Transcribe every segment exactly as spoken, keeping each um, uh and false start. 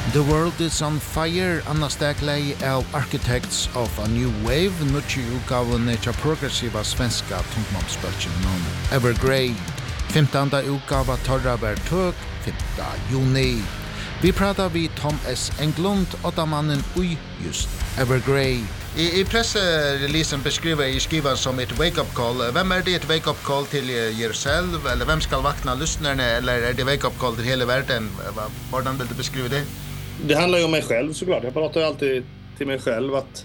The World is on Fire, Anna Stegleie av Architects of a New Wave, nutje utgaven etter progressiva svenska tungmamsbølgen Evergrey. femtonde utgava torra var tøk, femte juni. Vi pratar vi Tom S. Englund, åttamannen ui just Evergrey. I, i pressreleasen beskriver i skrivan som ett wake-up call. Vem är det ett wake-up call till er själv? Eller vem ska vakna lyssnarna? Eller är det wake-up call till hela världen? Hvordan vill du beskriva det? Det handlar ju om mig själv såklart. Jag pratar ju alltid till mig själv att...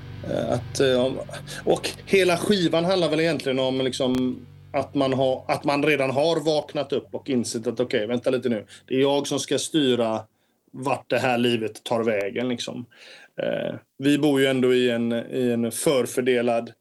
att och hela skivan handlar väl egentligen om liksom... Att man, har, att man redan har vaknat upp och insett att okej, okay, vänta lite nu. Det är jag som ska styra vart det här livet tar vägen. Liksom. Eh, vi bor ju ändå i en, i en förfördelad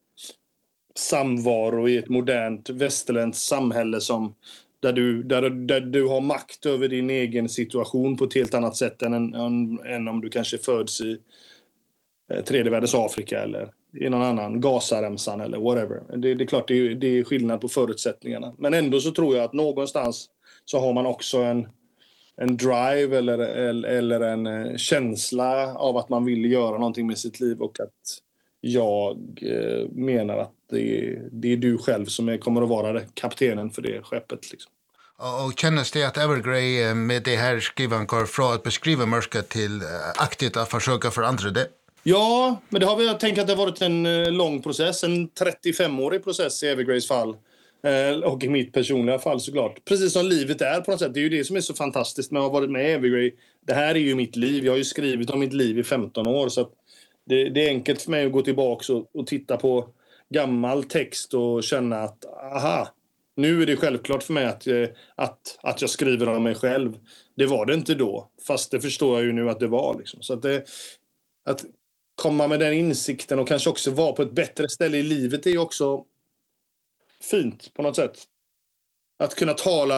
samvaro i ett modernt västerländskt samhälle som, där, du, där, där du har makt över din egen situation på ett helt annat sätt än, än, än om du kanske föds i eh, tredje världens Afrika eller i någon annan Gazaremsan eller whatever. Det, det är klart, det är, det är skillnad på förutsättningarna. Men ändå så tror jag att någonstans så har man också en, en drive eller, eller, eller en känsla av att man vill göra någonting med sitt liv och att jag eh, menar att det är, det är du själv som är, kommer att vara kaptenen för det skeppet. Liksom. Och känns det att Evergrey med det här skrivan går från att beskriva mörker till aktivt att försöka förändra det? Ja, men det har vi jag tänkt att det har varit en eh, lång process, en trettiofemårig process i Evergreys fall. Eh, och i mitt personliga fall såklart. Precis som livet är på något sätt. Det är ju det som är så fantastiskt med att ha varit med i Evergrey. Det här är ju mitt liv. Jag har ju skrivit om mitt liv i femton år. Så att det, det är enkelt för mig att gå tillbaka och, och titta på gammal text och känna att aha, nu är det självklart för mig att, att, att jag skriver om mig själv. Det var det inte då. Fast det förstår jag ju nu att det var. Liksom. Så att det... Att komma med den insikten och kanske också vara på ett bättre ställe i livet är ju också fint på något sätt. Att kunna tala